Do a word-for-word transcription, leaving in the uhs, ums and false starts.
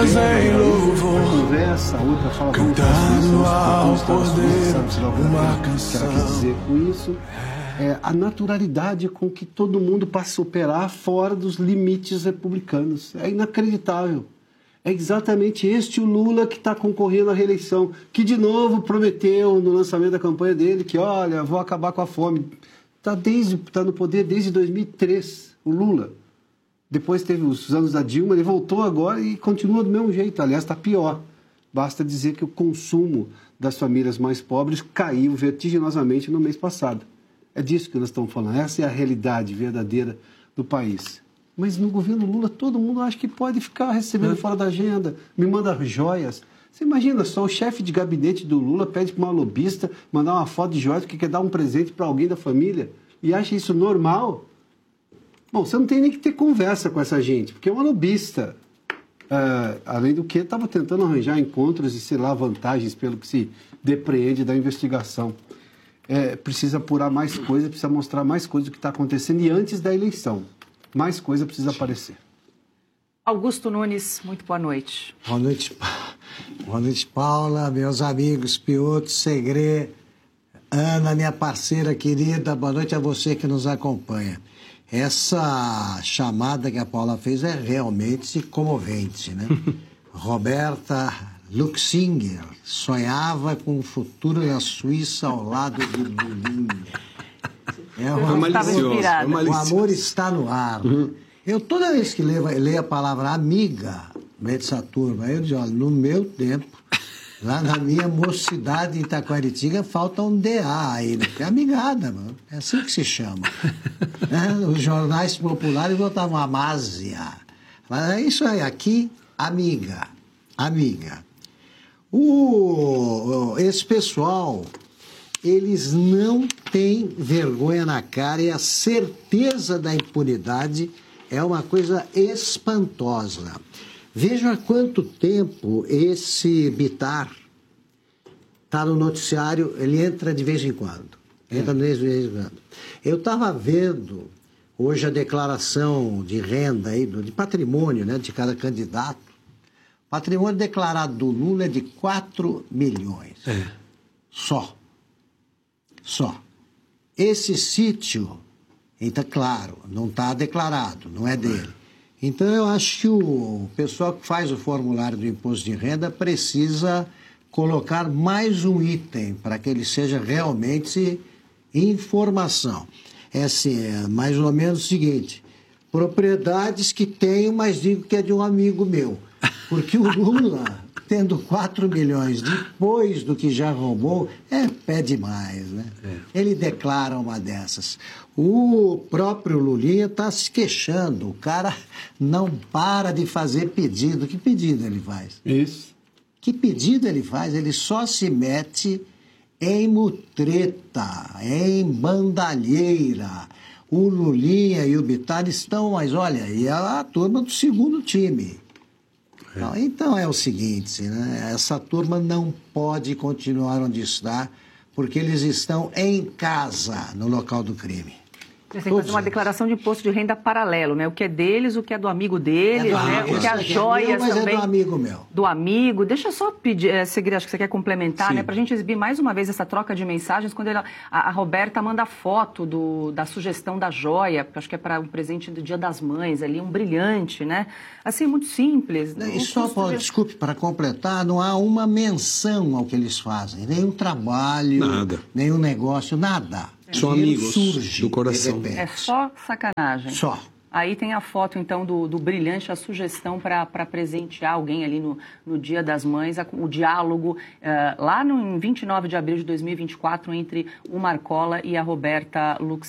voz em louvor, conversa, a outra fala cantando ao poder uma canção. Quer dizer com isso é a naturalidade com que todo mundo passa a operar fora dos limites republicanos. É inacreditável. É exatamente este o Lula que está concorrendo à reeleição, que de novo prometeu no lançamento da campanha dele que, olha, vou acabar com a fome. Está tá no poder desde dois mil e três, o Lula. Depois teve os anos da Dilma, ele voltou agora e continua do mesmo jeito. Aliás, está pior. Basta dizer que o consumo das famílias mais pobres caiu vertiginosamente no mês passado. É disso que nós estamos falando. Essa é a realidade verdadeira do país. Mas no governo Lula, todo mundo acha que pode ficar recebendo é. fora da agenda, me manda joias. Você imagina só, o chefe de gabinete do Lula pede para uma lobista mandar uma foto de joias porque quer dar um presente para alguém da família e acha isso normal? Bom, você não tem nem que ter conversa com essa gente, porque é uma lobista. Uh, além do que, estava tentando arranjar encontros e, sei lá, vantagens pelo que se depreende da investigação. É, precisa apurar mais coisas, precisa mostrar mais coisas do que está acontecendo e antes da eleição. Mais coisa precisa aparecer. Augusto Nunes, muito boa noite. Boa noite, boa noite, Paula, meus amigos Piotr, Segre, Ana, minha parceira querida, boa noite a você que nos acompanha. Essa chamada que a Paula fez é realmente comovente, né? Roberta Luxinger sonhava com o futuro na Suíça ao lado de Lulinha. É uma malicioso, é uma o amor está no ar. Uhum. Eu, toda vez que leio, leio a palavra amiga, dessa turma, eu digo, olha, no meu tempo, lá na minha mocidade em Itacoaritinga, falta um D A aí, né? É amigada, mano. É assim que se chama. É, os jornais populares botavam amásia. Mas é isso aí, aqui, amiga. Amiga. O, esse pessoal... eles não têm vergonha na cara e a certeza da impunidade é uma coisa espantosa. Vejam há quanto tempo esse Bittar está no noticiário, ele entra de vez em quando. Entra é. de vez em quando. Eu estava vendo hoje a declaração de renda, aí, de patrimônio, né, de cada candidato. Patrimônio declarado do Lula é de quatro milhões. É. Só. Só. Esse sítio, então, claro, não está declarado, não é dele. Então, eu acho que o pessoal que faz o formulário do imposto de renda precisa colocar mais um item para que ele seja realmente informação. É assim, é mais ou menos o seguinte, propriedades que tenho, mas digo que é de um amigo meu. Porque o Lula... tendo quatro milhões depois do que já roubou, é pé demais, né? É. Ele declara uma dessas. O próprio Lulinha está se queixando. O cara não para de fazer pedido. Que pedido ele faz? Isso. Que pedido ele faz? Ele só se mete em mutreta, em bandalheira. O Lulinha e o Bittar estão, mas olha, e a turma do segundo time. É. Então é o seguinte, né? Essa turma não pode continuar onde está, porque eles estão em casa, no local do crime. Você tem que fazer uma declaração de imposto de renda paralelo, né? O que é deles, o que é do amigo deles, é do né? Amigo. O que é as joias é meu, mas também. É do amigo meu. Do amigo. Deixa eu só pedir, é, Segre, acho que você quer complementar, Sim. né? Pra gente exibir mais uma vez essa troca de mensagens, quando ele, a, a Roberta manda foto do, da sugestão da joia, acho que é para um presente do Dia das Mães, ali, um brilhante, né? Assim, muito simples. E só, Paulo, de... desculpe, para completar, não há uma menção ao que eles fazem, nenhum trabalho, nada. Nenhum negócio, nada. São amigos surge, do coração. É só sacanagem. Só. Aí tem a foto, então, do, do brilhante, a sugestão para presentear alguém ali no, no Dia das Mães, a, o diálogo uh, lá no, em vinte e nove de abril de dois mil e vinte e quatro entre o Marcola e a Roberta Lux.